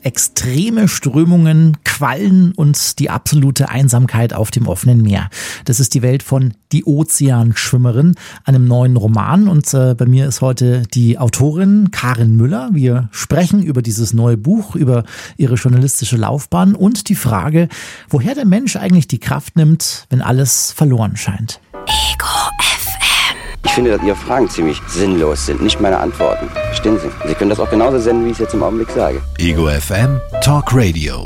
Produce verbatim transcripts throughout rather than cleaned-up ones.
extreme Strömungen, Quallen und die absolute Einsamkeit auf dem offenen Meer. Das ist die Welt von Die Ozeanschwimmerin, einem neuen Roman. Und äh, bei mir ist heute die Autorin Karin Müller. Wir sprechen über dieses neue Buch, über ihre journalistische Laufbahn und die Frage, woher der Mensch eigentlich die Kraft nimmt, wenn alles verloren scheint. Ego F M. Ich finde, dass Ihre Fragen ziemlich sinnlos sind, nicht meine Antworten. Verstehen Sie? Sie können das auch genauso senden, wie ich es jetzt im Augenblick sage. Ego F M Talk Radio.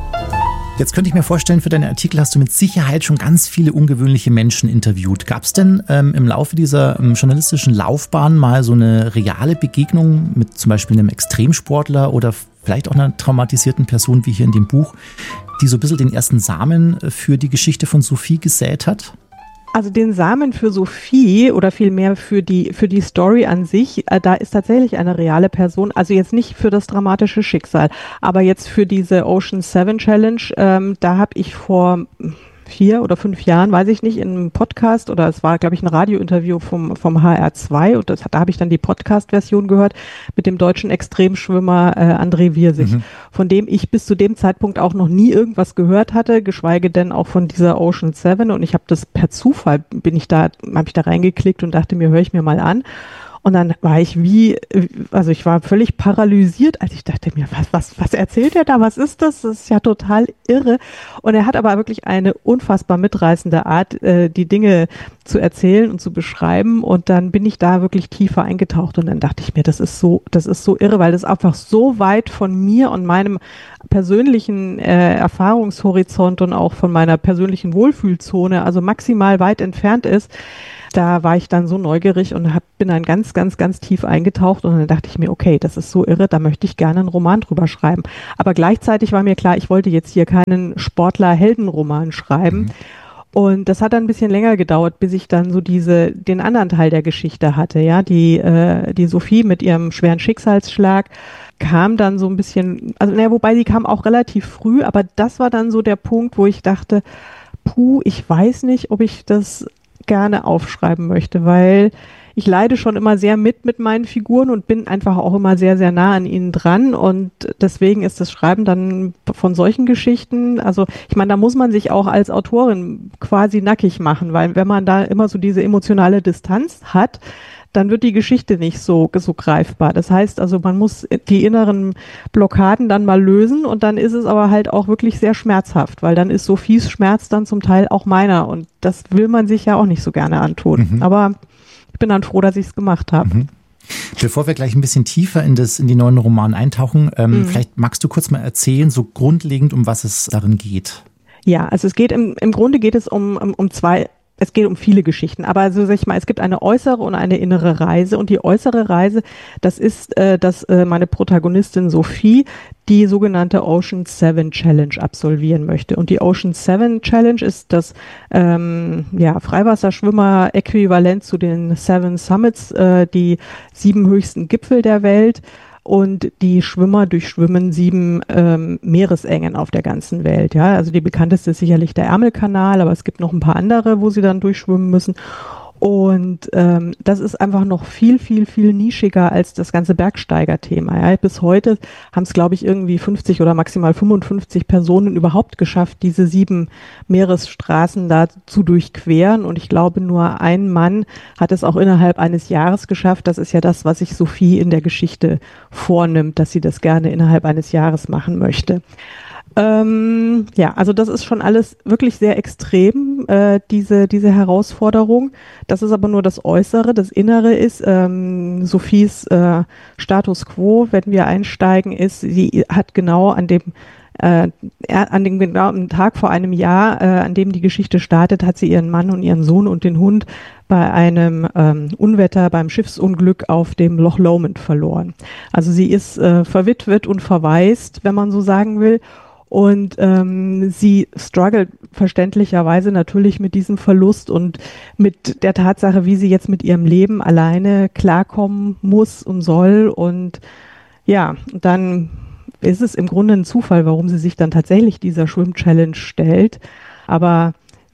Jetzt könnte ich mir vorstellen, für deine Artikel hast du mit Sicherheit schon ganz viele ungewöhnliche Menschen interviewt. Gab es denn ähm, im Laufe dieser ähm, journalistischen Laufbahn mal so eine reale Begegnung mit zum Beispiel einem Extremsportler oder vielleicht auch einer traumatisierten Person wie hier in dem Buch, die so ein bisschen den ersten Samen für die Geschichte von Sophie gesät hat? Also den Samen für Sophie oder vielmehr für die, für die Story an sich, äh, da ist tatsächlich eine reale Person, also jetzt nicht für das dramatische Schicksal, aber jetzt für diese Ocean Seven Challenge, ähm, da habe ich vor vier oder fünf Jahren, weiß ich nicht, in einem Podcast oder es war, glaube ich, ein Radiointerview vom, vom H R zwei und das, da habe ich dann die Podcast-Version gehört mit dem deutschen Extremschwimmer äh, André Wirsig, mhm. von dem ich bis zu dem Zeitpunkt auch noch nie irgendwas gehört hatte, geschweige denn auch von dieser Ocean Seven und ich habe das per Zufall, bin ich da, habe ich da reingeklickt und dachte mir, höre ich mir mal an. Und dann war ich wie, also ich war völlig paralysiert, als ich dachte mir, was, was, was erzählt er da? Was ist das? Das ist ja total irre. Und er hat aber wirklich eine unfassbar mitreißende Art, äh, die Dinge zu erzählen und zu beschreiben. Und dann bin ich da wirklich tiefer eingetaucht und dann dachte ich mir, das ist so, das ist so irre, weil das einfach so weit von mir und meinem persönlichen äh, Erfahrungshorizont und auch von meiner persönlichen Wohlfühlzone, also maximal weit entfernt ist. Da war ich dann so neugierig und hab, bin dann ganz, ganz, ganz tief eingetaucht und dann dachte ich mir, okay, das ist so irre, da möchte ich gerne einen Roman drüber schreiben. Aber gleichzeitig war mir klar, ich wollte jetzt hier keinen Sportler-Heldenroman schreiben. Mhm. Und das hat dann ein bisschen länger gedauert, bis ich dann so diese, den anderen Teil der Geschichte hatte, ja, die, äh, die Sophie mit ihrem schweren Schicksalsschlag kam dann so ein bisschen, also naja, wobei die kam auch relativ früh, aber das war dann so der Punkt, wo ich dachte, puh, ich weiß nicht, ob ich das gerne aufschreiben möchte, weil ich leide schon immer sehr mit mit meinen Figuren und bin einfach auch immer sehr, sehr nah an ihnen dran und deswegen ist das Schreiben dann von solchen Geschichten, also ich meine, da muss man sich auch als Autorin quasi nackig machen, weil wenn man da immer so diese emotionale Distanz hat, dann wird die Geschichte nicht so, so greifbar. Das heißt also, man muss die inneren Blockaden dann mal lösen und dann ist es aber halt auch wirklich sehr schmerzhaft, weil dann ist Sophies Schmerz dann zum Teil auch meiner und das will man sich ja auch nicht so gerne antun. Mhm. Aber ich bin dann froh, dass ich es gemacht habe. Mhm. Bevor wir gleich ein bisschen tiefer in, das, in die neuen Romane eintauchen, ähm, mhm. vielleicht magst du kurz mal erzählen, so grundlegend, um was es darin geht. Ja, also es geht im, im Grunde geht es um, um, um zwei Es geht um viele Geschichten, aber so sag ich mal, es gibt eine äußere und eine innere Reise und die äußere Reise, das ist, äh, dass äh, meine Protagonistin Sophie die sogenannte Ocean Seven Challenge absolvieren möchte und die Ocean Seven Challenge ist das ähm, ja, Freiwasserschwimmer-Äquivalent zu den Seven Summits, äh, die sieben höchsten Gipfel der Welt. Und die Schwimmer durchschwimmen sieben ähm, Meeresengen auf der ganzen Welt. Ja, also die bekannteste ist sicherlich der Ärmelkanal, aber es gibt noch ein paar andere, wo sie dann durchschwimmen müssen. Und ähm, das ist einfach noch viel, viel, viel nischiger als das ganze Bergsteiger-Thema. Ja. Bis heute haben es, glaube ich, irgendwie fünfzig oder maximal fünfundfünfzig Personen überhaupt geschafft, diese sieben Meeresstraßen da zu durchqueren. Und ich glaube, nur ein Mann hat es auch innerhalb eines Jahres geschafft. Das ist ja das, was sich Sophie in der Geschichte vornimmt, dass sie das gerne innerhalb eines Jahres machen möchte. Ähm, ja, also das ist schon alles wirklich sehr extrem, äh, diese diese Herausforderung. Das ist aber nur das Äußere. Das Innere ist ähm, Sophies äh, Status quo, wenn wir einsteigen, ist, sie hat genau an dem äh, an dem genauen Tag vor einem Jahr, äh, an dem die Geschichte startet, hat sie ihren Mann und ihren Sohn und den Hund bei einem ähm, Unwetter, beim Schiffsunglück auf dem Loch Lomond verloren. Also sie ist äh, verwitwet und verwaist, wenn man so sagen will. Und ähm, sie struggelt verständlicherweise natürlich mit diesem Verlust und mit der Tatsache, wie sie jetzt mit ihrem Leben alleine klarkommen muss und soll. Und ja, dann ist es im Grunde ein Zufall, warum sie sich dann tatsächlich dieser Schwimm-Challenge stellt. Aber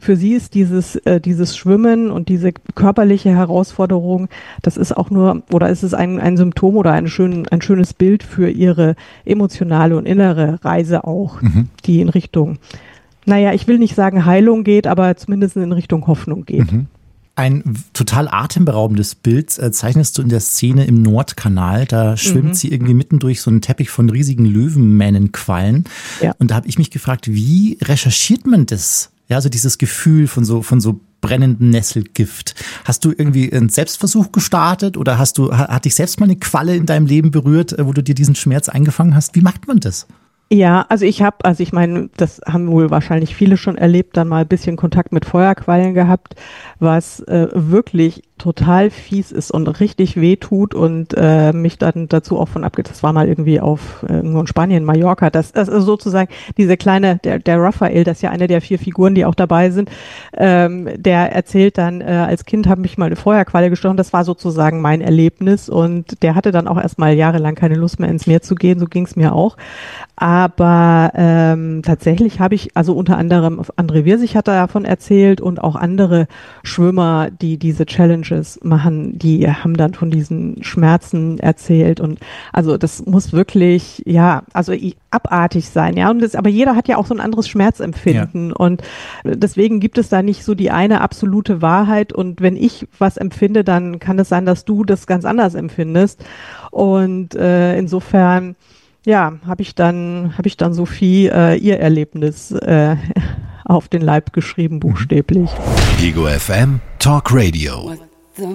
für sie ist dieses, äh, dieses Schwimmen und diese körperliche Herausforderung, das ist auch nur, oder ist es ein, ein Symptom oder ein, schön, ein schönes Bild für ihre emotionale und innere Reise auch, mhm. die in Richtung, naja, ich will nicht sagen Heilung geht, aber zumindest in Richtung Hoffnung geht. Mhm. Ein total atemberaubendes Bild äh, zeichnest du in der Szene im Nordkanal. Da schwimmt mhm. sie irgendwie mitten durch so einen Teppich von riesigen Löwenmähnenquallen. Ja. Und da habe ich mich gefragt, wie recherchiert man das? Ja, also dieses Gefühl von so, von so brennendem Nesselgift. Hast du irgendwie einen Selbstversuch gestartet oder hast du, hat dich selbst mal eine Qualle in deinem Leben berührt, wo du dir diesen Schmerz eingefangen hast? Wie macht man das? Ja, also ich habe, also ich meine, das haben wohl wahrscheinlich viele schon erlebt, dann mal ein bisschen Kontakt mit Feuerquallen gehabt, was äh, wirklich total fies ist und richtig weh tut und äh, mich dann dazu auch von abgeht. Das war mal irgendwie auf äh, irgendwo in Spanien, Mallorca. Das, das ist sozusagen diese kleine, der, der Raphael, das ist ja eine der vier Figuren, die auch dabei sind, ähm, der erzählt dann, äh, als Kind habe mich mal eine Feuerqualle gestochen. Das war sozusagen mein Erlebnis und der hatte dann auch erstmal jahrelang keine Lust mehr ins Meer zu gehen. So ging es mir auch. Aber ähm, tatsächlich habe ich, also unter anderem André Wirsig hat davon erzählt und auch andere Schwimmer, die diese Challenges machen, die haben dann von diesen Schmerzen erzählt und also das muss wirklich, ja, also abartig sein, ja, und das, aber jeder hat ja auch so ein anderes Schmerzempfinden ja. und deswegen gibt es da nicht so die eine absolute Wahrheit und wenn ich was empfinde, dann kann es sein, dass du das ganz anders empfindest und äh, insofern ja, habe ich dann, habe ich dann Sophie äh, ihr Erlebnis äh, auf den Leib geschrieben, buchstäblich. Ego F M Talk Radio.